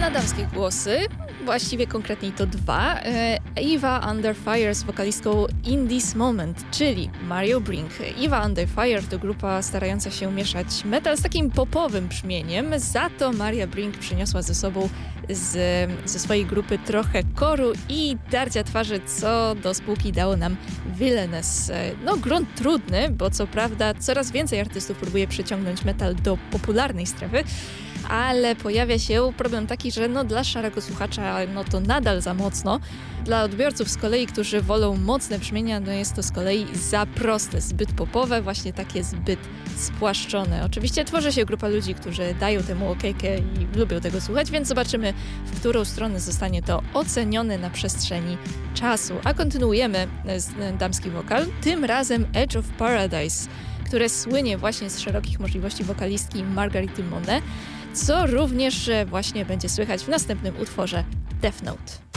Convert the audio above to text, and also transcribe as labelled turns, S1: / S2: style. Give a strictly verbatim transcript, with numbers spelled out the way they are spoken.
S1: na damskie głosy, właściwie konkretniej to dwa. Eva Under Fire z wokalistką In This Moment, czyli Mario Brink. Eva Under Fire to grupa starająca się mieszać metal z takim popowym brzmieniem, za to Maria Brink przyniosła ze sobą z, ze swojej grupy trochę koru i darcia twarzy, co do spółki dało nam Villainess. No grunt trudny, bo co prawda coraz więcej artystów próbuje przyciągnąć metal do popularnej strefy, ale pojawia się problem taki, że no dla szarego słuchacza no to nadal za mocno. Dla odbiorców z kolei, którzy wolą mocne brzmienia, no jest to z kolei za proste, zbyt popowe, właśnie takie zbyt spłaszczone. Oczywiście tworzy się grupa ludzi, którzy dają temu okejkę i lubią tego słuchać, więc zobaczymy, w którą stronę zostanie to ocenione na przestrzeni czasu. A kontynuujemy z damski wokal, tym razem Edge of Paradise, które słynie właśnie z szerokich możliwości wokalistki Margarity Monet, co również właśnie będzie słychać w następnym utworze Death Note.